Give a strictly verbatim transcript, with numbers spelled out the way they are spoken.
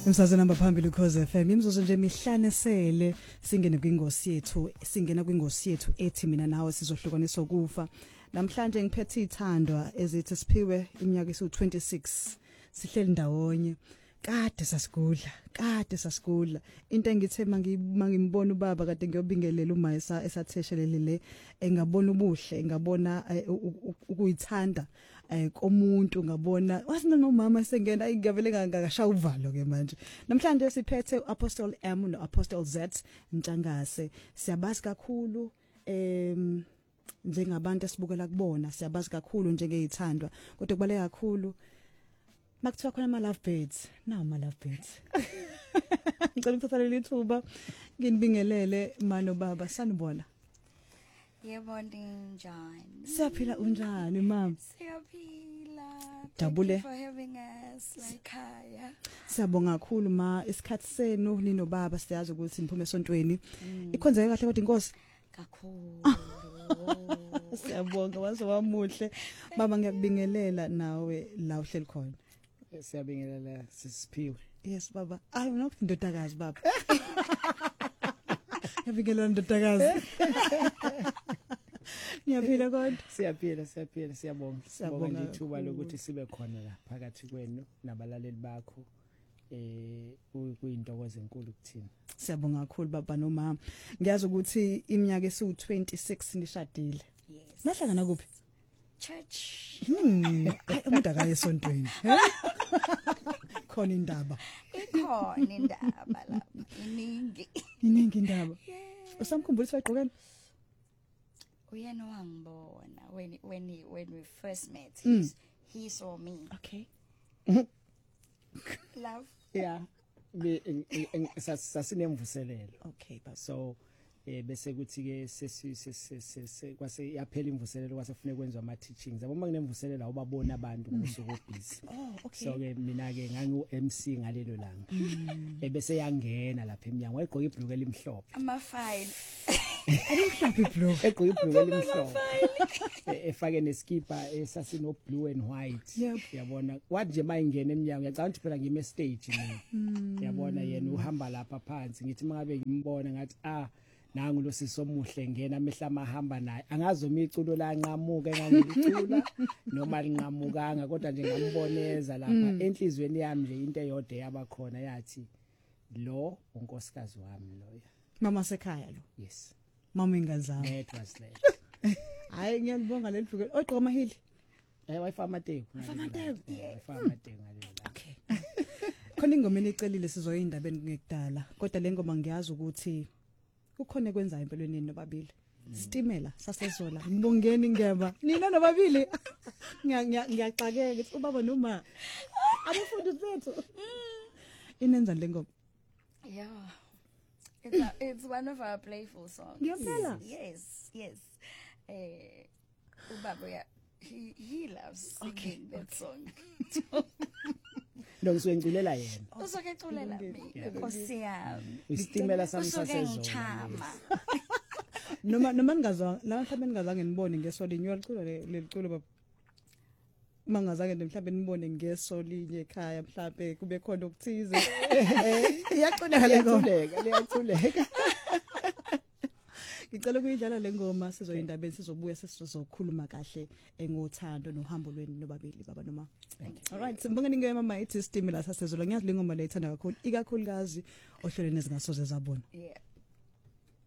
Umsazwe namba phambili Ukhozi F M imzuzu nje emihlane sele singene kwingosi yethu singena kwingosi yethu ethi mina nawe sizohlukaniswa ukufa. Namhlanje ngiphethe ithandwa ezithi siphiwe iminyaka isu twenty-six sihleli ndawonye. Kade sasigudla, kade sasigudla. Into engithe mangimbona ubaba kade ngiyobingelela uma esatheshelele engabona ubuhle, ngabona ukuyithanda komuntu, ngabona wasina nomama sengena ingavele ngakashaya uvalo ke manje. Namhlanje siphethe Apostle M no Apostle Z Ntshangase. Siyabazi kakhulu em njengabantu esibukela kubona, siyabazi kakhulu njengeyithandwa, kodwa kubaleka kakhulu makuthiwa khona ama love birds. Naw ama love birds. Ngicela ukuthatha lithuba nginibingelele mano baba, sanibona. Yebo njani? Siyaphila unjani mama? Siyaphila. Jabule. For having us like haya. Siyabonga kakhulu ma, isikhathi senu nino baba siyazi ukuthi niphume esontweni. Ikhonzeke kahle kodwa inkosi kakhulu. Siyabonga waze wamuhle. Baba ngiyakubingelela nawe la uhleli khona. Siyabingelela sisiphiwe. Yes baba. Ayi unokuthi indodakazi baba. Ngiyabingelela indodakazi. Niyaphila kodwa? Siyaphila, siyaphila, siyabonga. Siyabonga ithuba lokuthi sibe khona la phakathi kwenu nabalaleli bakho. Eh kuyintokozo enkulu kuthina. Siyabonga kakhulu baba nomama. Ngiyazi ukuthi iminyaka esu twenty-six nishadile. Yes. Nahlangana kuphi? Church. Hmm, umuntu akayesontweni. Khona indaba. Ikhona indaba lapha. Iningi. Iningi indaba. Yeah. Usamkhumbulisa waqhokana? Uyena wangibona when when he, when we first met. Mm. He saw me. Okay. Love. Yeah. Be sasinemvuselelo. Okay baba. So eh bese kuthi ke sesi kwase yaphela imvuselelo kwase kufanele kwenziwa ama teachings. Yabo makunemvuselelo awubabona abantu ngosuku obusy. Oh okay. So ke mina ke ngangu M C ngalelo langa. Eh bese yangena lapha eminyango egqoka ibhluku elimhlophe. Ama file. Alimhlophe ibhluku. Egqoka ibhluku elimhlophe. Efake neskipa esasino blue and white. Yabona wathi nje mayingena eminyango ngiyacanga ukuthi phela ngime stage mina. Yabona yena uhamba lapha phansi ngithi mangabe ngimbona ngathi ah nangu lo sisomuhle ngena amehla mahamba naye angazo miculo la nqamuka engangicula noma linqamukanga kodwa nje ngamboneza lapha enhlizweni yami nje into eyodwa yabakhona yathi lo unkosikazi wami loya. Mama sekhaya lo. Yes. Mama ingazama. That was late. Hayi ngiyalibonga leli bhuku. Ogqoka amahili. Eh wifi Mateko. Mateko. Wifi Mateko ngalelo. Okay. Khona ingoma enicelile sizoyindaba ngekudala kodwa le ngoma ngiyazi ukuthi ukhona kwenza empelweni nobabili. Stimela sasezola. Ngibongeni ngeba. Nina nobabili. Ngiyaxakeka ukuthi ubaba noma abafundi bethu. Inenza le ngoma. Yeah. It's, a, it's one of our playful songs. Yes, yes, yes. Eh, ubaba yeah, he he loves singing okay, that okay. song. Lo ngizwengiculela yena. Uzokeculela mina. Nkosi yami. Istimela sami sasezola. Noma noma ngazwa la mhlawumbe ngazange nibone ngesolinye uyalicula leliculo baba. Mangazange mhlawumbe nibone ngesolinye ekhaya mhlawumbe kube khona ukuthize. Iyaquleka le ngoma, liyaculeka. Ngicela ukuyidlala le ngoma sizoyindaba sizobuya sesizokhuluma kahle engothando nohambo lweni nobabili baba noma. All right, sibonga ningeke mama ithi stimela sasezola. Ngiyazi le ngoma le ithanda kakhulu ikakhulukazi ohlelweni ezingasoze zabona. Yeah.